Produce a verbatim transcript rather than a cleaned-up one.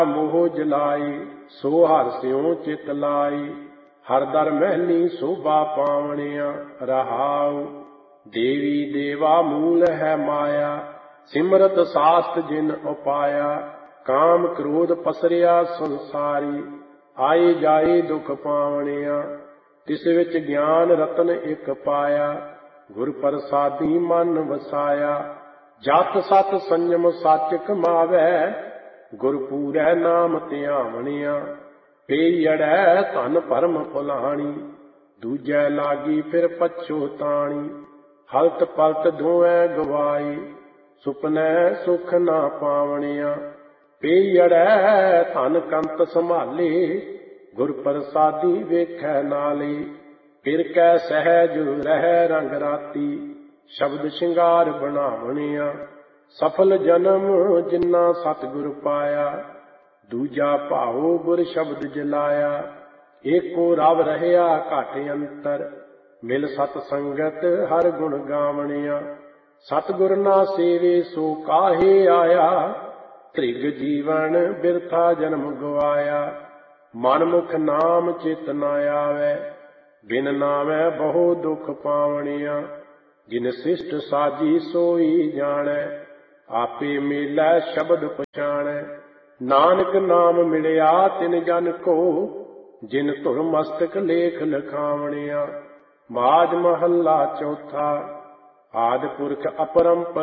मोह जलाई सो हर स्यों चित लाई। हर दर महली शोभा पावणिया रहाऊ। देवी देवा मूल है माया सिमरत शास्त्र जिन उपाया। काम क्रोध पसरिया संसारी आए जाए दुख पावणिया। तिस विच ज्ञान रतन एक पाया गुर प्रसादी मन वसाया। जत सत संयम सच कमावै गुरपूरै नाम ध्यावणिया। पेयड़ै धन भरम फुलाणी दूजै लागी फिर पछोताणी। हलत पलत दोऐ गवाई सुपनै सुख ना पावणिया। पेयड़ै धन कंत संभाले गुर प्रसादी वेखै नाले। फिर कै सहज रह रंग राती शब्द शिंगार बनावणिया। सफल जन्म जिन्ना सतगुर पाया दूजा भाओ गुर शब्द जलाया। एको रव रहया घट अंतर मिल सत संगत हर गुण गावणिया। सतगुर ना सेवे सो काहे आया त्रिग जीवन बिरथा जन्म गवाया। मनमुख नाम चित न आवे बिन नामै बहु दुख पावणिया। जिन शिष्ट साजी सोई जानै आपे मेलै शब्द पछाणै। नानक नाम मिलिया तिन जन को जिन धुर मस्तक लेख लिखावणिया। माज महला चौथा आदि पुरख अपरंपर